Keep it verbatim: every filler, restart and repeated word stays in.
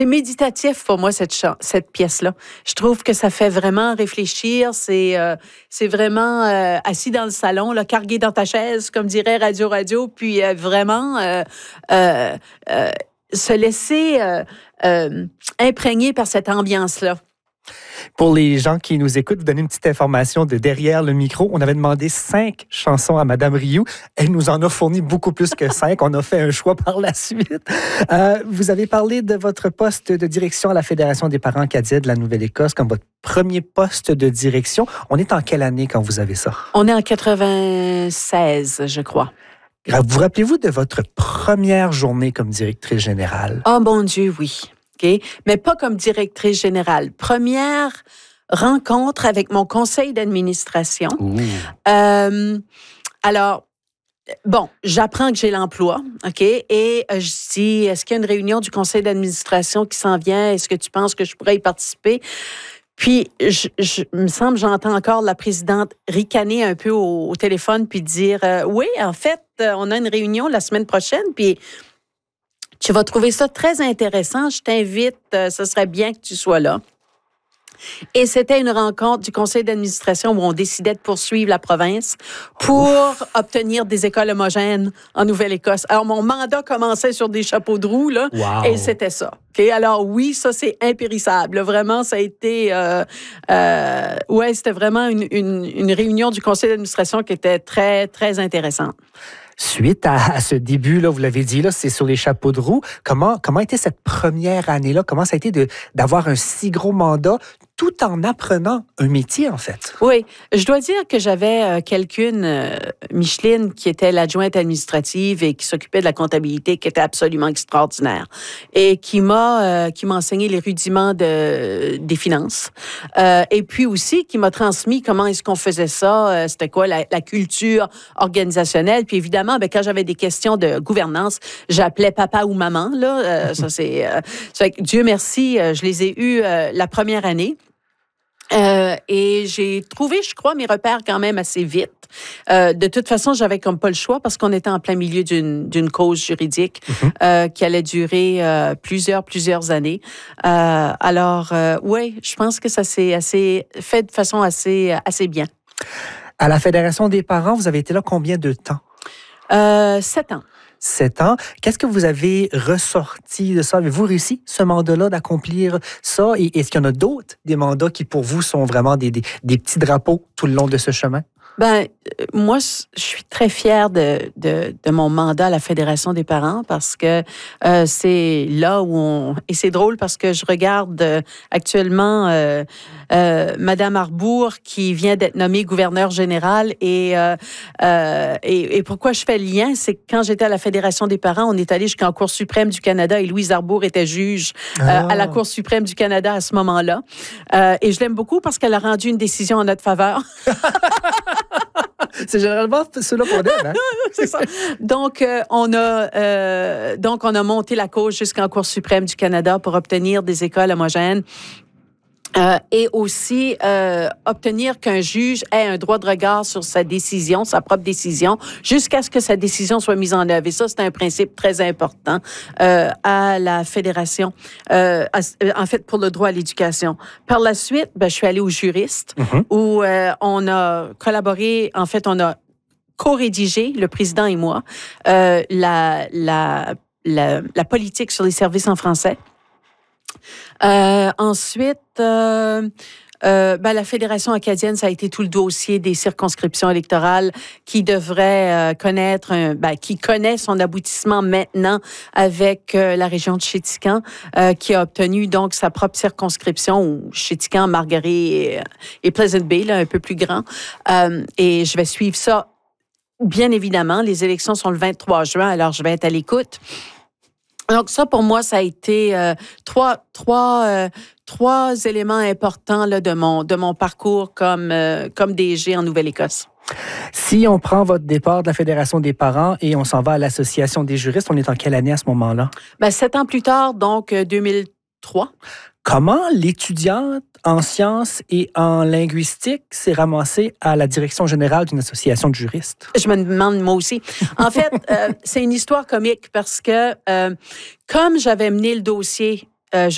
C'est méditatif pour moi, cette, cha- cette pièce-là. Je trouve que ça fait vraiment réfléchir. C'est, euh, c'est vraiment euh, assis dans le salon, là, cargué dans ta chaise, comme dirait Radio Radio, puis euh, vraiment euh, euh, euh, se laisser euh, euh, imprégner par cette ambiance-là. Pour les gens qui nous écoutent, vous donner une petite information de derrière le micro. On avait demandé cinq chansons à Madame Rioux. Elle nous en a fourni beaucoup plus que cinq. On a fait un choix par la suite. Euh, vous avez parlé de votre poste de direction à la Fédération des parents acadiens de la Nouvelle-Écosse comme votre premier poste de direction. On est en quelle année quand vous avez ça? On est en quatre-vingt-seize, je crois. Vous rappelez-vous de votre première journée comme directrice générale? Oh mon Dieu, oui. Okay? Mais pas comme directrice générale. Première rencontre avec mon conseil d'administration. Euh, alors, bon, j'apprends que j'ai l'emploi, OK? Et euh, je dis, est-ce qu'il y a une réunion du conseil d'administration qui s'en vient? Est-ce que tu penses que je pourrais y participer? Puis, je, je me semble, j'entends encore la présidente ricaner un peu au, au téléphone puis dire, euh, oui, en fait, on a une réunion la semaine prochaine, puis tu vas trouver ça très intéressant. Je t'invite, euh, ce serait bien que tu sois là. Et c'était une rencontre du conseil d'administration où on décidait de poursuivre la province pour Ouf. obtenir des écoles homogènes en Nouvelle-Écosse. Alors, mon mandat commençait sur des chapeaux de roue, là, wow. et c'était ça. Okay? Alors, oui, ça, c'est impérissable. Vraiment, ça a été... Euh, euh, ouais, c'était vraiment une, une, une réunion du conseil d'administration qui était très, très intéressante. Suite à, à ce début, là, vous l'avez dit, là, c'est sur les chapeaux de roue. Comment, comment était cette première année-là? Comment ça a été de, d'avoir un si gros mandat tout en apprenant un métier, en fait? Oui, je dois dire que j'avais euh, quelqu'une, euh, Micheline, qui était l'adjointe administrative et qui s'occupait de la comptabilité, qui était absolument extraordinaire et qui m'a, euh, qui m'a enseigné les rudiments de, des finances. Euh, et puis aussi, qui m'a transmis comment est-ce qu'on faisait ça, euh, c'était quoi la, la culture organisationnelle. Puis évidemment, ben, quand j'avais des questions de gouvernance, j'appelais papa ou maman. Là, euh, ça c'est, euh, c'est Dieu merci, euh, je les ai eus euh, la première année. Euh, et j'ai trouvé, je crois, mes repères quand même assez vite. Euh, de toute façon, j'avais comme pas le choix parce qu'on était en plein milieu d'une, d'une cause juridique mm-hmm. euh, qui allait durer euh, plusieurs, plusieurs années. Euh, alors, euh, oui, je pense que ça s'est assez, fait de façon assez, assez bien. À la Fédération des parents, vous avez été là combien de temps? Euh, sept ans. Sept ans. Qu'est-ce que vous avez ressorti de ça? Avez-vous réussi, ce mandat-là, d'accomplir ça? Et est-ce qu'il y en a d'autres, des mandats qui, pour vous, sont vraiment des, des, des petits drapeaux tout le long de ce chemin? Ben, moi, je suis très fière de, de, de mon mandat à la Fédération des parents parce que euh, c'est là où on... Et c'est drôle parce que je regarde euh, actuellement euh, euh, Madame Arbour qui vient d'être nommée gouverneure générale et, euh, euh, et, et pourquoi je fais le lien, c'est que quand j'étais à la Fédération des parents, on est allé jusqu'en Cour suprême du Canada et Louise Arbour était juge euh, ah. à la Cour suprême du Canada à ce moment-là. Euh, et je l'aime beaucoup parce qu'elle a rendu une décision en notre faveur. C'est généralement cela qu'on aime, hein? C'est ça. Donc, euh, on a, euh, donc, on a monté la cause jusqu'en Cour suprême du Canada pour obtenir des écoles homogènes. Euh, et aussi euh, obtenir qu'un juge ait un droit de regard sur sa décision, sa propre décision, jusqu'à ce que sa décision soit mise en œuvre. Et ça, c'est un principe très important euh, à la Fédération, euh, à, en fait, pour le droit à l'éducation. Par la suite, ben, je suis allée au juriste, mm-hmm. où euh, on a collaboré, en fait, on a co-rédigé, le président et moi, euh, la, la, la, la politique sur les services en français. Euh, ensuite, euh, euh, ben, la Fédération acadienne, ça a été tout le dossier des circonscriptions électorales qui devrait euh, connaître, un, ben, qui connaît son aboutissement maintenant avec euh, la région de Chéticamp, euh, qui a obtenu donc sa propre circonscription, où Chéticamp, Margaret et, et Pleasant Bay, là, un peu plus grand. Euh, et je vais suivre ça, bien évidemment. Les élections sont le vingt-trois juin, alors je vais être à l'écoute. Donc ça, pour moi, ça a été euh, trois, trois, euh, trois éléments importants là, de, mon, de mon parcours comme, euh, comme D G en Nouvelle-Écosse. Si on prend votre départ de la Fédération des parents et on s'en va à l'Association des juristes, on est en quelle année à ce moment-là? Ben, sept ans plus tard, donc deux mille trois. Comment l'étudiante en sciences et en linguistique s'est ramassée à la direction générale d'une association de juristes? Je me demande, moi aussi. En fait, euh, c'est une histoire comique parce que euh, comme j'avais mené le dossier euh,